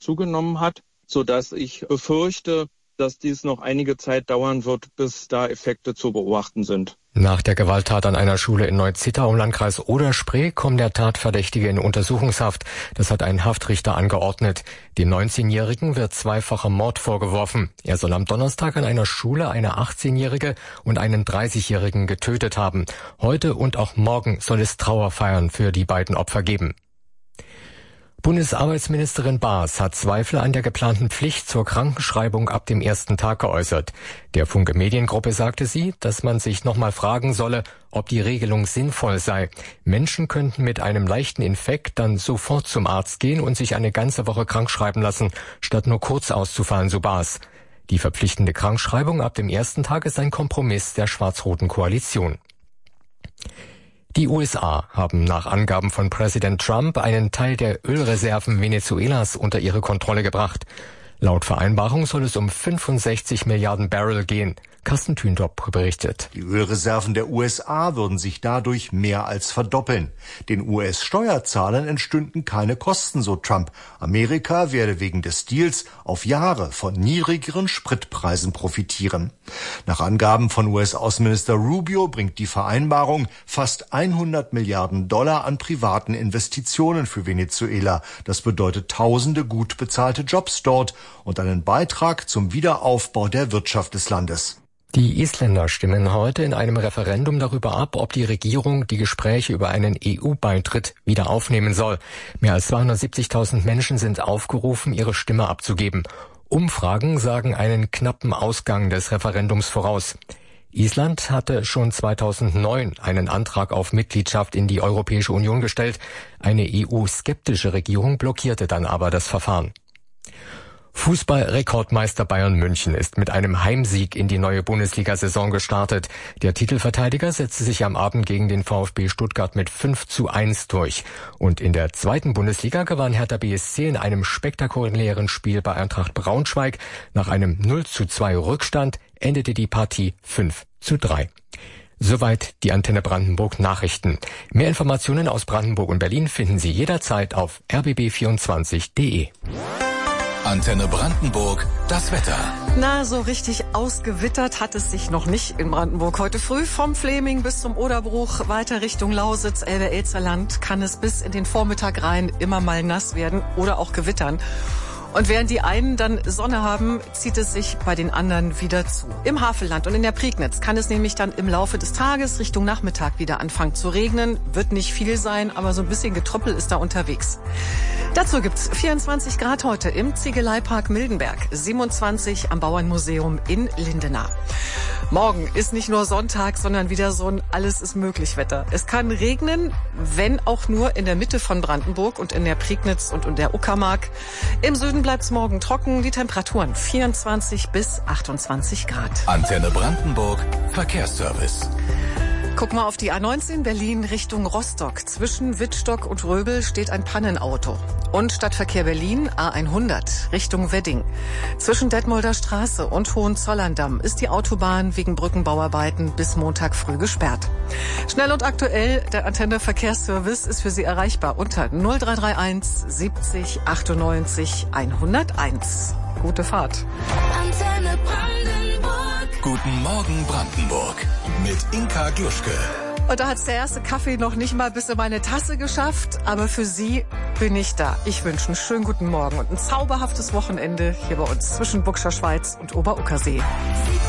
zugenommen hat, sodass ich befürchte, dass dies noch einige Zeit dauern wird, bis da Effekte zu beobachten sind. Nach der Gewalttat an einer Schule in Neu-Zittau im Landkreis Oder-Spree kommt der Tatverdächtige in Untersuchungshaft. Das hat ein Haftrichter angeordnet. Dem 19-Jährigen wird zweifacher Mord vorgeworfen. Er soll am Donnerstag an einer Schule eine 18-Jährige und einen 30-Jährigen getötet haben. Heute und auch morgen soll es Trauerfeiern für die beiden Opfer geben. Bundesarbeitsministerin Baas hat Zweifel an der geplanten Pflicht zur Krankenschreibung ab dem ersten Tag geäußert. Der Funke Mediengruppe sagte sie, dass man sich nochmal fragen solle, ob die Regelung sinnvoll sei. Menschen könnten mit einem leichten Infekt dann sofort zum Arzt gehen und sich eine ganze Woche krankschreiben lassen, statt nur kurz auszufallen, so Baas. Die verpflichtende Krankschreibung ab dem ersten Tag ist ein Kompromiss der schwarz-roten Koalition. Die USA haben nach Angaben von Präsident Trump einen Teil der Ölreserven Venezuelas unter ihre Kontrolle gebracht. Laut Vereinbarung soll es um 65 Milliarden Barrel gehen. Carsten Thündorp berichtet. Die Ölreserven der USA würden sich dadurch mehr als verdoppeln. Den US-Steuerzahlern entstünden keine Kosten, so Trump. Amerika werde wegen des Deals auf Jahre von niedrigeren Spritpreisen profitieren. Nach Angaben von US-Außenminister Rubio bringt die Vereinbarung fast 100 Milliarden Dollar an privaten Investitionen für Venezuela. Das bedeutet tausende gut bezahlte Jobs dort und einen Beitrag zum Wiederaufbau der Wirtschaft des Landes. Die Isländer stimmen heute in einem Referendum darüber ab, ob die Regierung die Gespräche über einen EU-Beitritt wieder aufnehmen soll. Mehr als 270.000 Menschen sind aufgerufen, ihre Stimme abzugeben. Umfragen sagen einen knappen Ausgang des Referendums voraus. Island hatte schon 2009 einen Antrag auf Mitgliedschaft in die Europäische Union gestellt. Eine EU-skeptische Regierung blockierte dann aber das Verfahren. Fußball-Rekordmeister Bayern München ist mit einem Heimsieg in die neue Bundesliga-Saison gestartet. Der Titelverteidiger setzte sich am Abend gegen den VfB Stuttgart mit 5:1 durch. Und in der zweiten Bundesliga gewann Hertha BSC in einem spektakulären Spiel bei Eintracht Braunschweig. Nach einem 0:2 Rückstand endete die Partie 5:3. Soweit die Antenne Brandenburg Nachrichten. Mehr Informationen aus Brandenburg und Berlin finden Sie jederzeit auf rbb24.de. Antenne Brandenburg, das Wetter. Na, so richtig ausgewittert hat es sich noch nicht in Brandenburg. Heute früh vom Fläming bis zum Oderbruch, weiter Richtung Lausitz, Elbe-Elsterland, kann es bis in den Vormittag rein immer mal nass werden oder auch gewittern. Und während die einen dann Sonne haben, zieht es sich bei den anderen wieder zu. Im Havelland und in der Prignitz kann es nämlich dann im Laufe des Tages Richtung Nachmittag wieder anfangen zu regnen. Wird nicht viel sein, aber so ein bisschen Getröppel ist da unterwegs. Dazu gibt's 24 Grad heute im Ziegeleipark Mildenberg, 27 am Bauernmuseum in Lindenau. Morgen ist nicht nur Sonntag, sondern wieder so ein Alles-ist-möglich-Wetter. Es kann regnen, wenn auch nur in der Mitte von Brandenburg und in der Prignitz und in der Uckermark. Im Süden bleibt's morgen trocken, die Temperaturen 24 bis 28 Grad. Antenne Brandenburg, Verkehrsservice. Guck mal auf die A19 Berlin Richtung Rostock. Zwischen Wittstock und Röbel steht ein Pannenauto. Und Stadtverkehr Berlin A100 Richtung Wedding. Zwischen Detmolder Straße und Hohenzollern-Damm ist die Autobahn wegen Brückenbauarbeiten bis Montag früh gesperrt. Schnell und aktuell, der Antenne Verkehrsservice ist für Sie erreichbar unter 0331 70 98 101. Gute Fahrt. Antenne Brandenburg. Guten Morgen Brandenburg mit Inka Gluschke. Und da hat's der erste Kaffee noch nicht mal bis in meine Tasse geschafft, aber für Sie bin ich da. Ich wünsche einen schönen guten Morgen und ein zauberhaftes Wochenende hier bei uns zwischen Buxcher Schweiz und Oberuckersee.